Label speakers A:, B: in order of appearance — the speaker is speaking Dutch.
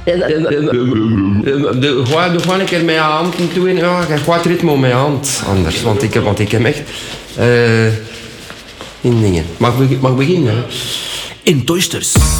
A: Gewoon een keer met je hand toe. Ja, je gaat het ritme met je hand anders. Want ik heb echt... in dingen. Mag beginnen, hè?
B: In Toysters.